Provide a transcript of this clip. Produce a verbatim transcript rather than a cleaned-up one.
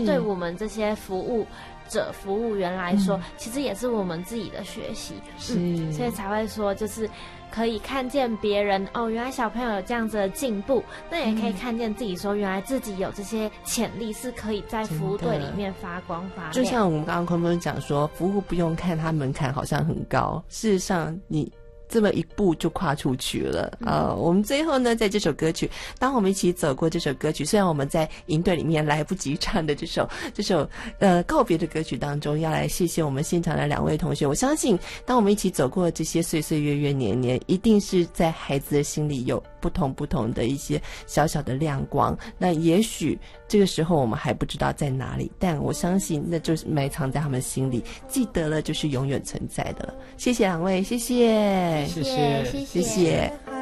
对我们这些服务者、服务员来说，嗯、其实也是我们自己的学习， 是、 嗯，所以才会说就是可以看见别人哦，原来小朋友有这样子的进步，那也可以看见自己说，原来自己有这些潜力是可以在服务队里面发光发亮。 就像我们刚刚坤坤讲说，服务不用看它门槛好像很高，事实上你这么一步就跨出去了。呃，我们最后呢，在这首歌曲，当我们一起走过这首歌曲，虽然我们在营队里面来不及唱的这首这首呃告别的歌曲当中，要来谢谢我们现场的两位同学。我相信，当我们一起走过这些岁岁月月年年，一定是在孩子的心里有不同不同的一些小小的亮光。那也许这个时候我们还不知道在哪里，但我相信那就是埋藏在他们心里，记得了就是永远存在的了。谢谢两位，谢谢。 谢谢， 谢谢谢。